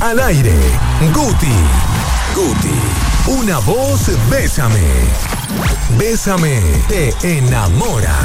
al aire. Guti, una voz, bésame. Bésame, te enamora.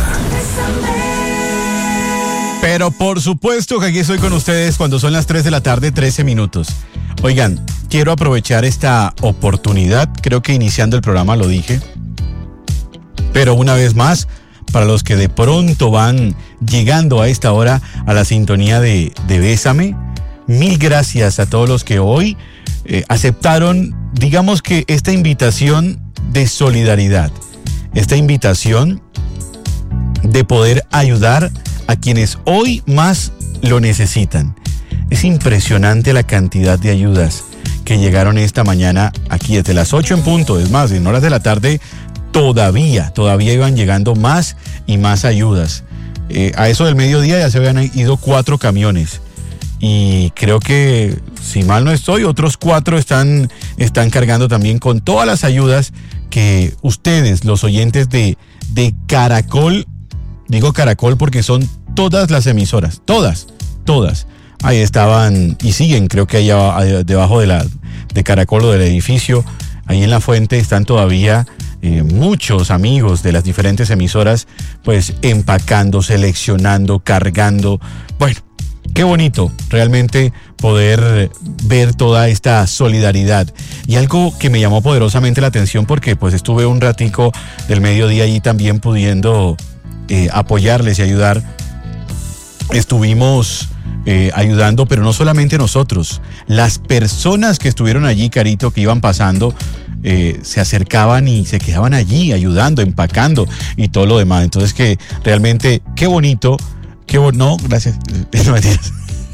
Pero por supuesto que aquí estoy con ustedes cuando son las 3 de la tarde, 13 minutos. Oigan, quiero aprovechar esta oportunidad, creo que iniciando el programa lo dije, pero una vez más, para los que de pronto van llegando a esta hora a la sintonía de Bésame, mil gracias a todos los que hoy aceptaron, digamos que esta invitación de solidaridad, esta invitación de poder ayudar a quienes hoy más lo necesitan. Es impresionante la cantidad de ayudas que llegaron esta mañana aquí desde las 8 en punto. Es más, en horas de la tarde todavía iban llegando más y más ayudas. A eso del mediodía ya se habían ido 4 camiones. Y creo que, si mal no estoy, otros 4 están cargando también con todas las ayudas que ustedes, los oyentes de Caracol, digo Caracol porque son todas las emisoras, todas. Ahí estaban y siguen, creo que allá debajo de Caracol o del edificio, ahí en la fuente están todavía muchos amigos de las diferentes emisoras, pues empacando, seleccionando, cargando. Bueno, qué bonito realmente poder ver toda esta solidaridad. Y algo que me llamó poderosamente la atención porque pues estuve un ratico del mediodía allí también pudiendo apoyarles y ayudar. Estuvimos ayudando, pero no solamente nosotros, las personas que estuvieron allí, Carito, que iban pasando, se acercaban y se quedaban allí ayudando, empacando y todo lo demás. Entonces que realmente, qué bonito, no, gracias, no mentiras.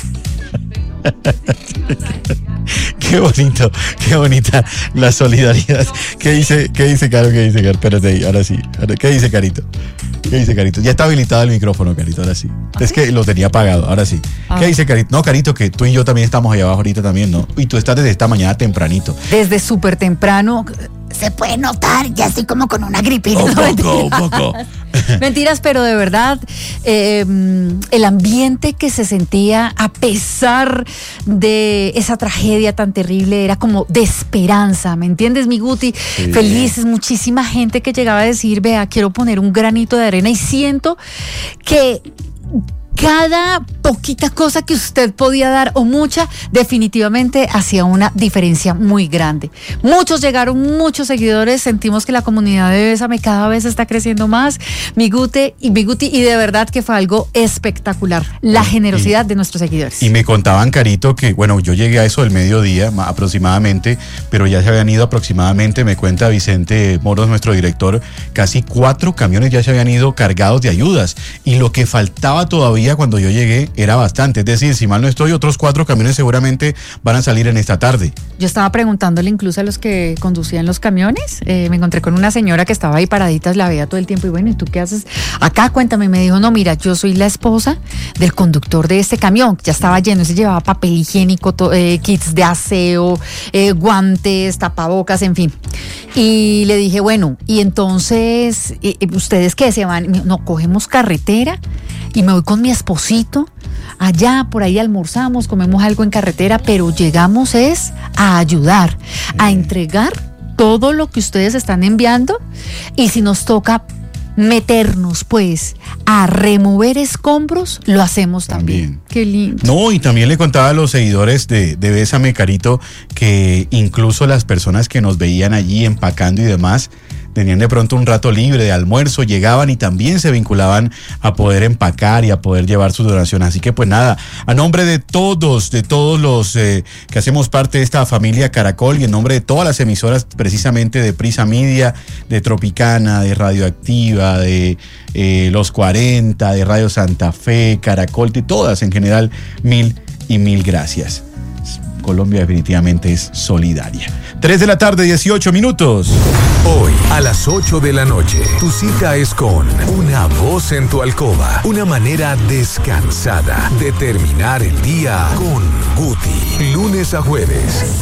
Qué bonito, qué bonita la solidaridad. ¿Qué dice Caro? Espérate ahí, ahora sí. ¿Qué dice Carito? Ya está habilitado el micrófono, Carito, ahora sí. Es que lo tenía apagado, ahora sí. ¿Qué dice Carito? No, Carito, que tú y yo también estamos allá abajo ahorita también, ¿no? Y tú estás desde esta mañana tempranito. Desde súper temprano. Se puede notar, ya estoy como con una gripita. Un poco. Mentiras, pero de verdad, el ambiente que se sentía a pesar de esa tragedia tan terrible era como de esperanza, ¿me entiendes, mi Guti? Sí. Felices, muchísima gente que llegaba a decir, vea, quiero poner un granito de arena, y siento que cada poquita cosa que usted podía dar, o mucha, definitivamente hacía una diferencia muy grande. Muchos llegaron, muchos seguidores, sentimos que la comunidad de Bésame cada vez está creciendo más, mi Guti, y de verdad que fue algo espectacular, la generosidad de nuestros seguidores. Y me contaban, Carito, que bueno, yo llegué a eso del mediodía aproximadamente, pero ya se habían ido aproximadamente, me cuenta Vicente Moros, nuestro director, casi 4 camiones ya se habían ido cargados de ayudas, y lo que faltaba todavía cuando yo llegué era bastante, es decir, si mal no estoy, otros 4 camiones seguramente van a salir en esta tarde. Yo estaba preguntándole incluso a los que conducían los camiones, me encontré con una señora que estaba ahí paradita, la veía todo el tiempo, y bueno, ¿y tú qué haces acá? Cuéntame. Me dijo, no, mira, yo soy la esposa del conductor de este camión, ya estaba lleno, se llevaba papel higiénico, kits de aseo, guantes, tapabocas, en fin. Y le dije, bueno, y entonces, ¿ustedes qué se van? No, cogemos carretera y me voy con mi esposito, allá por ahí almorzamos, comemos algo en carretera, pero llegamos es a ayudar, a entregar todo lo que ustedes están enviando, y si nos toca meternos pues a remover escombros, lo hacemos también. Qué lindo. No, y también le contaba a los seguidores de Bésame, Carito, que incluso las personas que nos veían allí empacando y demás, tenían de pronto un rato libre de almuerzo, llegaban y también se vinculaban a poder empacar y a poder llevar su donación. Así que pues nada, a nombre de todos los que hacemos parte de esta familia Caracol, y en nombre de todas las emisoras precisamente de Prisa Media, de Tropicana, de Radioactiva, de Los 40, de Radio Santa Fe, Caracol, de todas en general, mil gracias. Colombia definitivamente es solidaria. 3 de la tarde, 18 minutos. Hoy, a las 8 de la noche, tu cita es con Una Voz en tu Alcoba. Una manera descansada de terminar el día con Guti. Lunes a jueves,